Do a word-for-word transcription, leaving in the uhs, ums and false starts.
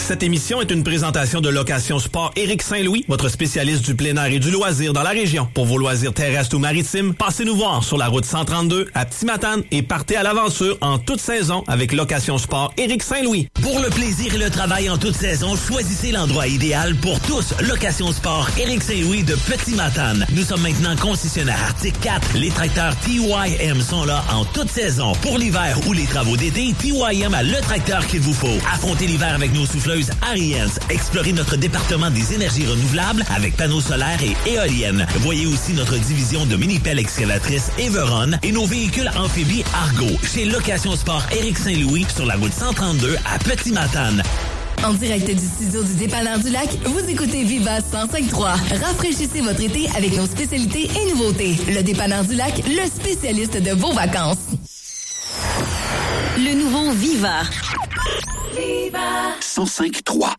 Cette émission est une présentation de Location Sport Éric Saint-Louis, votre spécialiste du plein air et du loisir dans la région. Pour vos loisirs terrestres ou maritimes, passez nous voir sur la route cent trente-deux à Petit-Matane et partez à l'aventure en toute saison avec Location Sport Éric Saint-Louis. Pour le plaisir et le travail en toute saison, choisissez l'endroit idéal pour tous. Location Sport Éric Saint-Louis de Petit-Matane. Nous sommes maintenant concessionnaires Arctic quatre. Les tracteurs T Y M sont là en toute saison. Pour l'hiver ou les travaux d'été, T Y M a le tracteur qu'il vous faut. Affrontez l'hiver avec nos souffleuses Ariens. Explorez notre département des énergies renouvelables avec panneaux solaires et éoliennes. Voyez aussi notre division de mini-pelles excavatrices Everon et nos véhicules amphibies Argo. Chez Location Sport Éric Saint-Louis sur la route cent trente-deux à Petit-Matane. En direct du studio du Dépanneur du Lac, vous écoutez Viva cent cinq trois. Rafraîchissez votre été avec nos spécialités et nouveautés. Le Dépanneur du Lac, le spécialiste de vos vacances. Le nouveau Viva. Viva cent cinq trois.